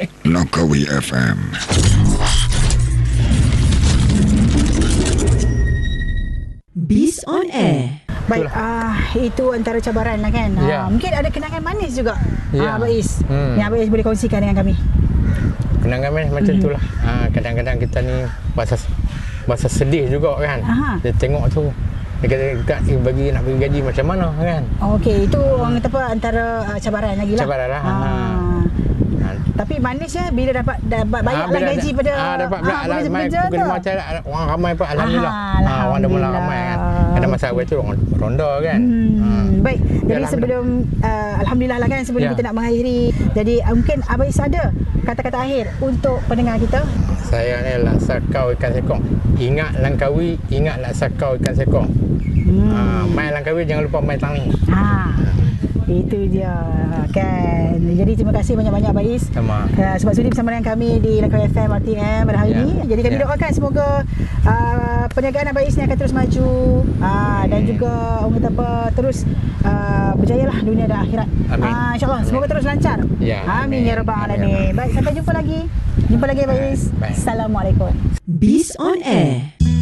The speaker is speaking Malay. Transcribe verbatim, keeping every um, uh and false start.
Langkawi F M. Bis on Air. Baik, uh, itu antara cabaran lah kan. Ya. Uh, mungkin ada kenangan manis juga, Ya. uh, Abais, Hmm. yang Abais boleh kongsikan dengan kami. Kenangan manis macam Mhm. tu lah. Ha, kadang-kadang kita ni bahasa bahasa sedih juga kan. Aha. Dia tengok tu. Dia kata, "Kak, eh, bagi nak bagi gaji macam mana kan?" Okey, itu orang kata apa, antara uh, cabaran lagi lah. Cabaran lah. Ah. Ha. Tapi manis ya bila dapat dapat bayar Ah, lah bila gaji ada- pada ah, dapat pula ah, alat pekerja- mai pekerja pekerja tu. macam orang ramai pun alhamdulillah. Aha, Ah, orang dah mula alhamdulillah. ramai kan. Ada masa awal tu orang ronda kan. Hmm, Ah. baik. Jadi Alhamdulillah. sebelum uh, alhamdulillah lah kan, sebelum Ya. kita nak mengakhiri. Jadi uh, mungkin Abais ada kata-kata akhir untuk pendengar kita. Saya ni Laksakau ikan sekong. Ingat Langkawi, ingat Laksakau ikan sekong. Hmm. Ah, main Langkawi jangan lupa main Tangi. Ha. Itu dia kan. Jadi terima kasih banyak-banyak Abais. Sama. Uh, sebab sudi bersama dengan kami di Langkawi F M R T M pada hari Ya. ini. Jadi kami Ya. doakan semoga uh, perniagaan Abais ni akan terus maju uh, dan juga orang kata apa, terus uh, berjayalah dunia dan akhirat. Amin. Uh, InsyaAllah semoga terus lancar. Ya. Amin ya rabbal Amin. alamin. Baik, sampai jumpa lagi. Jumpa lagi Abais. Baik. Assalamualaikum. Bis on Air.